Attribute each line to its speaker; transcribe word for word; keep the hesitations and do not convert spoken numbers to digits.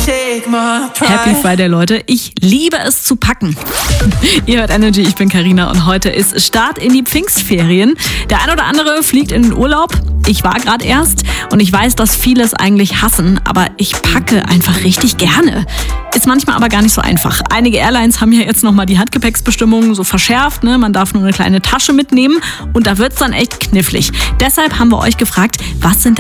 Speaker 1: Happy Friday, Leute. Ich liebe es zu packen. Ihr hört Energy, ich bin Carina und heute ist Start in die Pfingstferien. Der ein oder andere fliegt in den Urlaub. Ich war gerade erst und ich weiß, dass viele es eigentlich hassen, aber ich packe einfach richtig gerne. Ist manchmal aber gar nicht so einfach. Einige Airlines haben ja jetzt nochmal die Handgepäcksbestimmungen so verschärft. Ne? Man darf nur eine kleine Tasche mitnehmen und da wird's dann echt knifflig. Deshalb haben wir euch gefragt, was sind